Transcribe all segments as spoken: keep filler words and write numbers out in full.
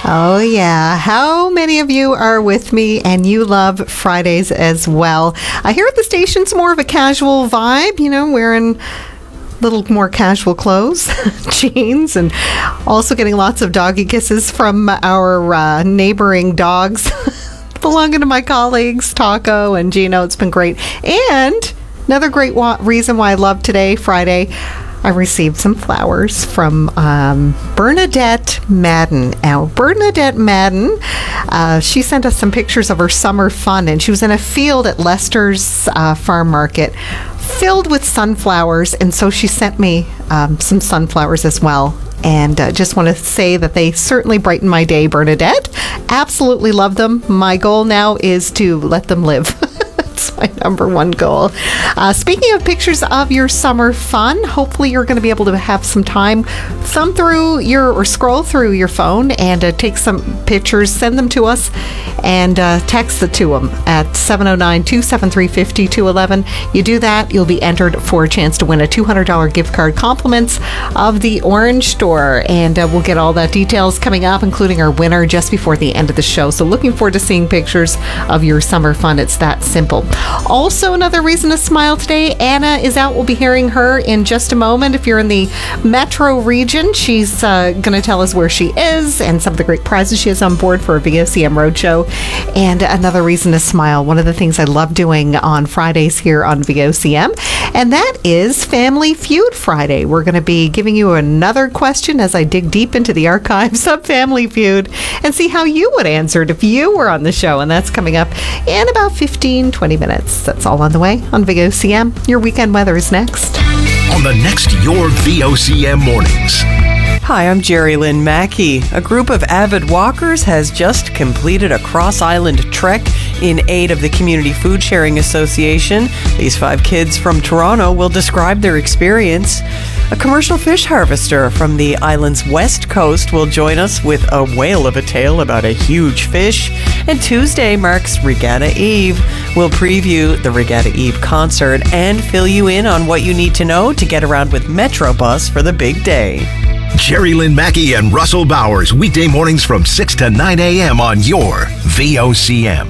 Oh, yeah. How many of you are with me and you love Fridays as well? I hear at the station's more of a casual vibe, you know, wearing little more casual clothes, jeans, and also getting lots of doggy kisses from our uh, neighboring dogs belonging to my colleagues, Taco and Gino. It's been great. And another great wa- reason why I love today, Friday, I received some flowers from um, Bernadette Madden. Now, Bernadette Madden, uh, she sent us some pictures of her summer fun, and she was in a field at Lester's uh, farm market filled with sunflowers, and so she sent me um, some sunflowers as well. And uh, just want to say that they certainly brighten my day, Bernadette. Absolutely love them. My goal now is to let them live. That's my number one goal. Uh, speaking of pictures of your summer fun, hopefully you're going to be able to have some time, thumb through your or scroll through your phone and uh, take some pictures, send them to us, and uh, text it to them at seven oh nine, two seven three, five oh two one one. You do that, you'll be entered for a chance to win a two hundred dollars gift card, compliments of the Orange Store, and uh, we'll get all that details coming up, including our winner, just before the end of the show. So looking forward to seeing pictures of your summer fun. It's that simple. Also, another reason to smile today, Anna is out. We'll be hearing her in just a moment. If you're in the metro region, she's uh, going to tell us where she is and some of the great prizes she has on board for a V O C M Roadshow. And another reason to smile, one of the things I love doing on Fridays here on V O C M, and that is Family Feud Friday. We're going to be giving you another question as I dig deep into the archives of Family Feud and see how you would answer it if you were on the show. And that's coming up in about fifteen, twenty minutes. That's all on the way on V O C M. Your weekend weather is next. On the next Your V O C M Mornings. Hi, I'm Jerry Lynn Mackey. A group of avid walkers has just completed a cross-island trek in aid of the Community Food Sharing Association. These five kids from Toronto will describe their experience. A commercial fish harvester from the island's west coast will join us with a whale of a tale about a huge fish. And Tuesday marks Regatta Eve. We'll preview the Regatta Eve concert and fill you in on what you need to know to get around with Metrobus for the big day. Jerry Lynn Mackey and Russell Bowers, weekday mornings from six to nine a.m. on your V O C M.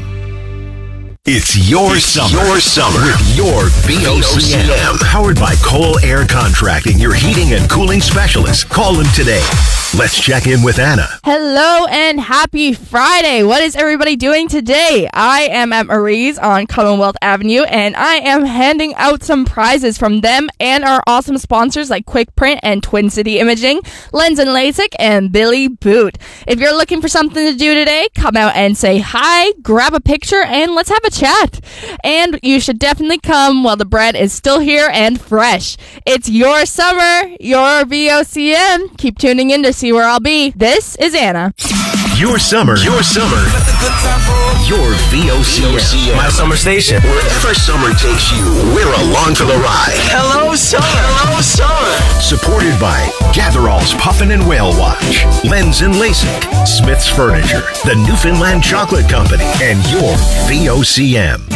It's your it's summer. Your summer with your V O C M. Powered by Cole Air Contracting, your heating and cooling specialist. Call them today. Let's check in with Anna. Hello and happy Friday. What is everybody doing today? I am at Marie's on Commonwealth Avenue, and I am handing out some prizes from them and our awesome sponsors like Quick Print and Twin City Imaging, Lens and LASIK, and Billy Boot. If you're looking for something to do today, come out and say hi, grab a picture, and let's have a chat. And you should definitely come while the bread is still here and fresh. It's your summer, your V O C M. Keep tuning in to see where I'll be. This is Anna. Your summer, your summer, your V O C M. My summer station. Wherever summer takes you, we're along for the ride. Hello, summer. Hello, summer. Supported by Gatherall's Puffin and Whale Watch, Lens and LASIK, Smith's Furniture, the Newfoundland Chocolate Company, and your V O C M.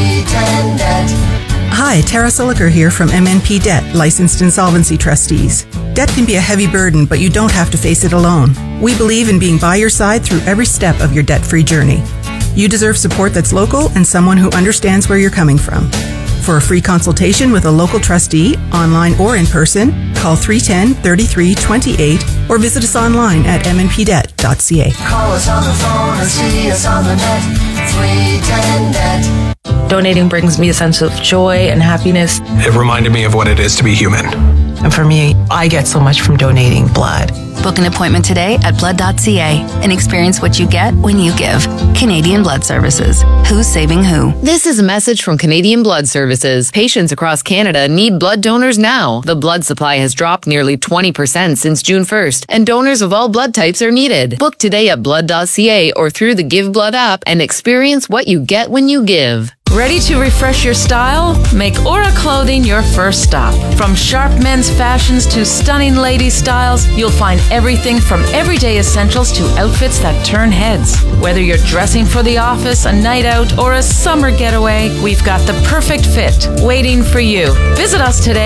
Hi, Tara Siliker here from M N P Debt, Licensed Insolvency Trustees. Debt can be a heavy burden, but you don't have to face it alone. We believe in being by your side through every step of your debt-free journey. You deserve support that's local and someone who understands where you're coming from. For a free consultation with a local trustee, online or in person, call three one zero, three three two eight or visit us online at m n p debt dot c a. Call us on the phone or see us on the net, three ten debt. Donating brings me a sense of joy and happiness. It reminded me of what it is to be human. And for me, I get so much from donating blood. Book an appointment today at blood dot c a and experience what you get when you give. Canadian Blood Services. Who's saving who? This is a message from Canadian Blood Services. Patients across Canada need blood donors now. The blood supply has dropped nearly twenty percent since June first, and donors of all blood types are needed. Book today at blood dot c a or through the Give Blood app and experience what you get when you give. Ready to refresh your style? Make Aura Clothing your first stop. From sharp men's fashions to stunning ladies' styles, you'll find everything from everyday essentials to outfits that turn heads. Whether you're dressing for the office, a night out, or a summer getaway, we've got the perfect fit waiting for you. Visit us today